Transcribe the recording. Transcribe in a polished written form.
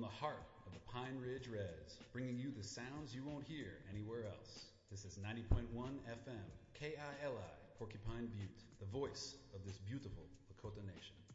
the heart of the Pine Ridge Reds, bringing you the sounds you won't hear anywhere else. This is 90.1 FM, KILI, Porcupine Butte, the voice of this beautiful Lakota nation.